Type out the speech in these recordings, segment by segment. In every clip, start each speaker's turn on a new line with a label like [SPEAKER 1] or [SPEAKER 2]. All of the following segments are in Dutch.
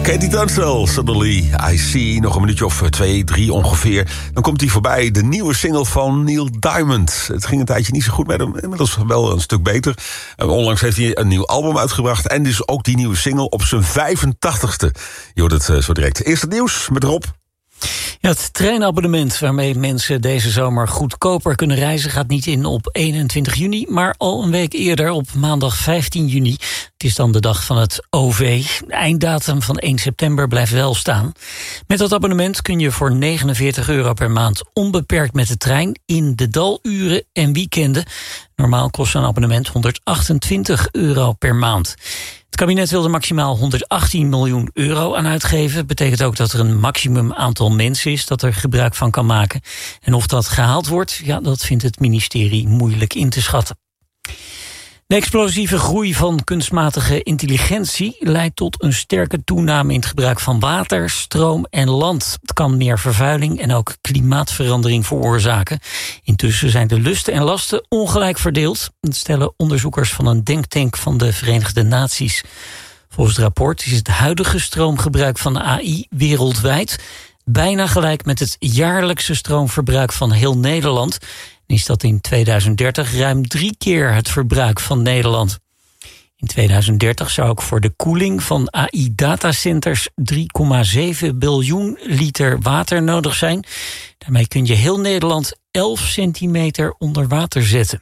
[SPEAKER 1] Katie Tunstall, Suddenly I See. Nog een minuutje of 2, 3 ongeveer. Dan komt hij voorbij, de nieuwe single van Neil Diamond. Het ging een tijdje niet zo goed met hem, inmiddels wel een stuk beter. Onlangs heeft hij een nieuw album uitgebracht. En dus ook die nieuwe single op zijn 85ste. Je hoort het zo direct. Eerst het nieuws met Rob.
[SPEAKER 2] Ja, het treinabonnement waarmee mensen deze zomer goedkoper kunnen reizen gaat niet in op 21 juni, maar al een week eerder op maandag 15 juni. Het is dan de dag van het OV. De einddatum van 1 september blijft wel staan. Met dat abonnement kun je voor €49 per maand onbeperkt met de trein in de daluren en weekenden. Normaal kost een abonnement €128 per maand. Het kabinet wil er maximaal €118 miljoen aan uitgeven. Betekent ook dat er een maximum aantal mensen is dat er gebruik van kan maken. En of dat gehaald wordt, ja, dat vindt het ministerie moeilijk in te schatten. De explosieve groei van kunstmatige intelligentie leidt tot een sterke toename in het gebruik van water, stroom en land. Het kan meer vervuiling en ook klimaatverandering veroorzaken. Intussen zijn de lusten en lasten ongelijk verdeeld. Dat stellen onderzoekers van een denktank van de Verenigde Naties. Volgens het rapport is het huidige stroomgebruik van AI wereldwijd bijna gelijk met het jaarlijkse stroomverbruik van heel Nederland. Is dat in 2030 ruim 3 keer het verbruik van Nederland. In 2030 zou ook voor de koeling van AI-datacenters 3,7 biljoen liter water nodig zijn. Daarmee kun je heel Nederland 11 centimeter onder water zetten.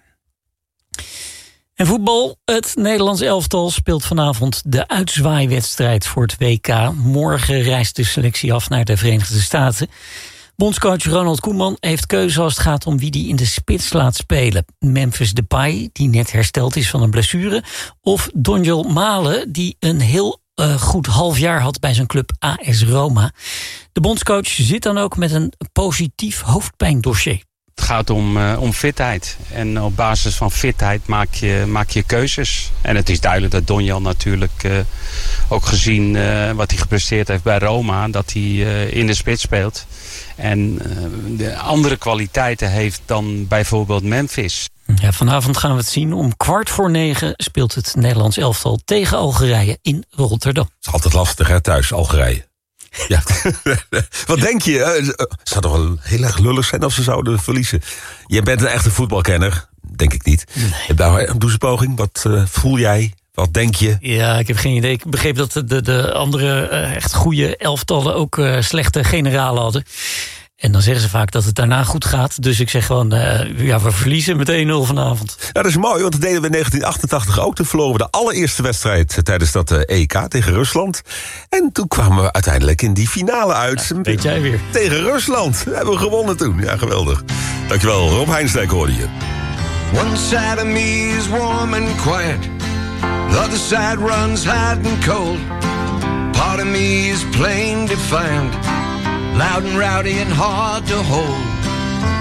[SPEAKER 2] En voetbal. Het Nederlands elftal speelt vanavond de uitzwaaiwedstrijd voor het WK. Morgen reist de selectie af naar de Verenigde Staten. Bondscoach Ronald Koeman heeft keuze als het gaat om wie die in de spits laat spelen. Memphis Depay, die net hersteld is van een blessure, of Donjel Malen, die een heel goed half jaar had bij zijn club AS Roma. De bondscoach zit dan ook met een positief hoofdpijndossier.
[SPEAKER 3] Het gaat om fitheid. En op basis van fitheid maak je keuzes. En het is duidelijk dat Donjel natuurlijk, ook gezien wat hij gepresteerd heeft bij Roma, dat hij in de spits speelt. En de andere kwaliteiten heeft dan bijvoorbeeld Memphis.
[SPEAKER 2] Ja, vanavond gaan we het zien. Om 8:45 speelt het Nederlands elftal tegen Algerije in Rotterdam.
[SPEAKER 1] Het is altijd lastig, hè, thuis, Algerije. Ja. Wat denk je? Het zou toch wel heel erg lullig zijn als ze zouden verliezen. Je bent een echte voetbalkenner, denk ik niet.
[SPEAKER 2] Nee.
[SPEAKER 1] Doe eens een poging. Wat voel jij? Wat denk je?
[SPEAKER 2] Ja, ik heb geen idee. Ik begreep dat de andere echt goede elftallen ook slechte generalen hadden. En dan zeggen ze vaak dat het daarna goed gaat. Dus ik zeg gewoon, we verliezen met 1-0 vanavond.
[SPEAKER 1] Ja, dat is mooi, want dat deden we in 1988 ook. Toen verloren we de allereerste wedstrijd tijdens dat EK tegen Rusland. En toen kwamen we uiteindelijk in die finale uit.
[SPEAKER 2] Ja, weet jij weer.
[SPEAKER 1] Tegen Rusland. We hebben gewonnen toen. Ja, geweldig. Dankjewel, Rob Heinsdijk hoorde je.
[SPEAKER 4] One side of me is warm and quiet. The other side runs hot and cold. Part of me is plain defiant. Loud and rowdy and hard to hold.